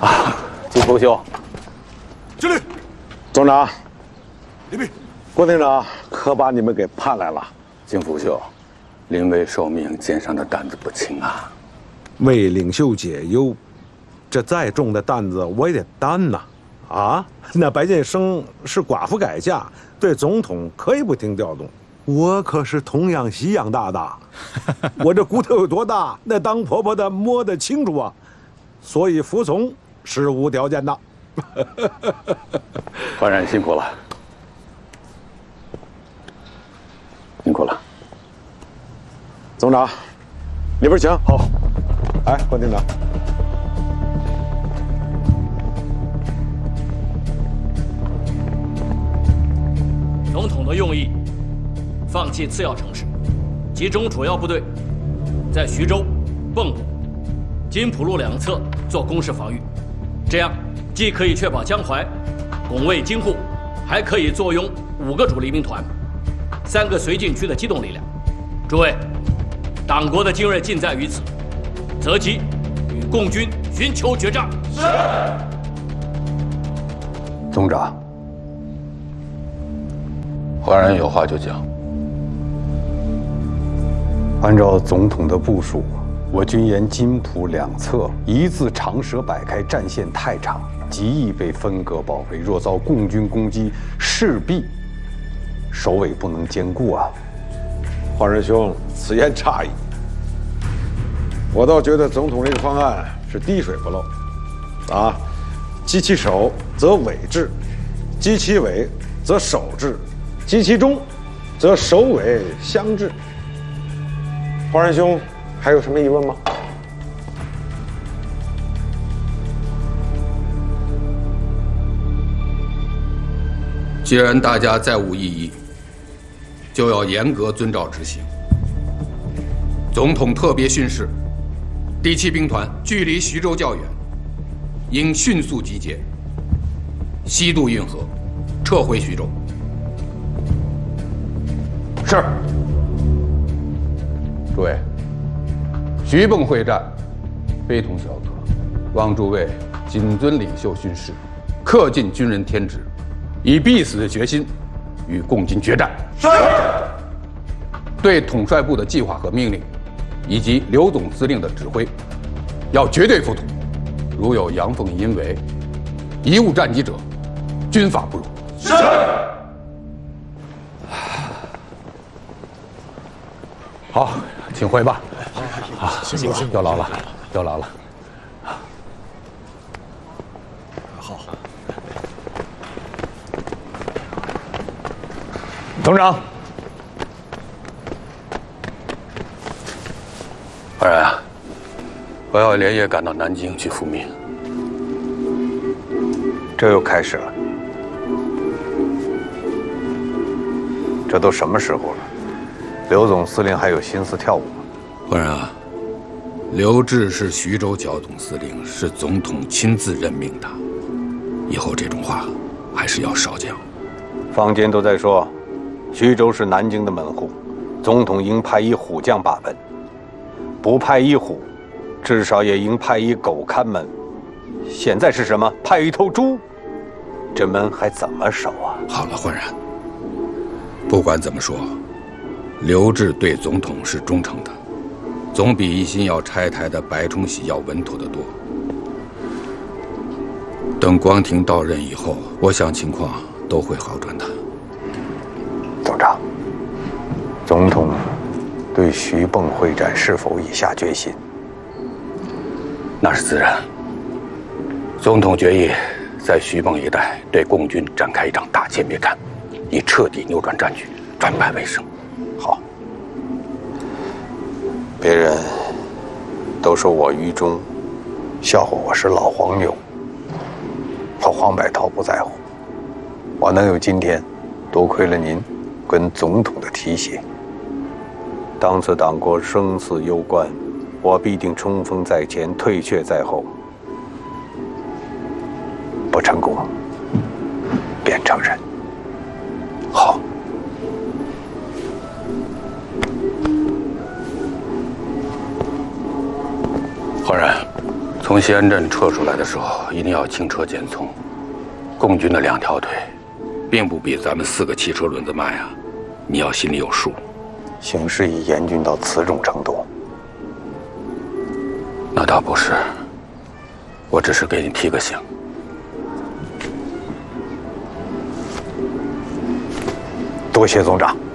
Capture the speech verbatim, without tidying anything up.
啊，金福兄， 敬礼。 总长， 礼毕。 郭厅长可把你们给盼来了。 金福兄，临危受命，肩上的担子不轻啊。 为领袖解忧，这再重的担子我也得担呐！啊，那白建生是寡妇改嫁，对总统可以不听调动。我可是童养媳养大的，我这骨头有多大，那当婆婆的摸得清楚啊，所以服从是无条件的。 焕然辛苦了，辛苦了。 总长，里边请。 好。 哎，郭厅长。 总统的用意，放弃次要城市，集中主要部队，在徐州、蚌埠、金浦路两侧做攻势防御，这样既可以确保江淮拱卫京沪，还可以坐拥五个主力兵团、三个绥靖区的机动力量。诸位，党国的精锐尽在于此，择机与共军寻求决战。是。 总长，焕然有话就讲。 按照总统的部署，我军沿津浦两侧一字长蛇摆开，战线太长，极易被分割包围。若遭共军攻击，势必首尾不能兼顾啊！ 焕然兄，此言差矣。我倒觉得总统这个方案是滴水不漏，啊，击其首则尾治，击其尾则首治，击其中则首尾相治。焕然兄，还有什么疑问吗？ 既然大家再无异议，就要严格遵照执行。总统特别训示，第七兵团距离徐州较远，应迅速集结，西渡运河，撤回徐州。是。诸位，徐蚌会战非同小可，望诸位谨遵领袖训示，恪尽军人天职，以必死的决心与共军决战。是。对统帅部的计划和命令，以及刘总司令的指挥，要绝对服从。如有阳奉阴违、贻误战机者，军法不容。是。好，请回吧。啊，辛苦辛苦，有劳了，有劳了。 好。 总长。 焕然啊，我要连夜赶到南京去复命。 这又开始了，这都什么时候了？刘总司令还有心思跳舞吗？ 焕然啊，刘志是徐州剿总司令，是总统亲自任命的，以后这种话还是要少讲。 坊间都在说，徐州是南京的门户，总统应派一虎将把门，不派一虎，至少也应派一狗看门。现在是什么？派一头猪，这门还怎么守啊？ 好了，焕然，不管怎么说，刘志对总统是忠诚的，总比一心要拆台的白崇禧要稳妥得多。等光庭到任以后，我想情况都会好转的。 总长，总统对徐蚌会战是否已下决心？ 那是自然。总统决议在徐蚌一带对共军展开一场大歼灭战，以彻底扭转战局，转败为胜。 好。别人都说我愚忠，笑话我是老黄牛。我黄百韬不在乎，我能有今天，多亏了您跟总统的提携。当此党国生死攸关，我必定冲锋在前，退却在后。不成功，便承认。好。焕然，从从西安镇撤出来的时候，一定要轻车简从。共军的两条腿，并不比咱们四个汽车轮子慢呀，你要心里有数。 形势已严峻到此种程度。 那倒不是，我只是给你提个醒。 多谢总长。